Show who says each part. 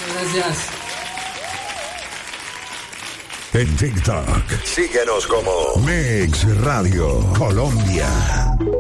Speaker 1: Gracias.
Speaker 2: En TikTok, síguenos como Mix Radio Colombia.